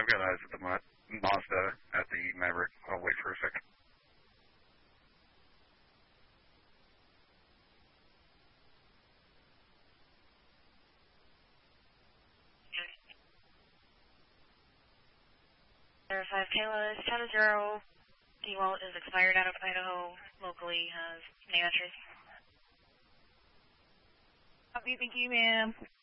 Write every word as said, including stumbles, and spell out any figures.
I've got eyes at the Ma Mazda at the Maverick. I'll wait for a second. five Kayla is ten zero. D-Walt is expired out of Idaho. Locally has name entry. Copy, thank you, ma'am.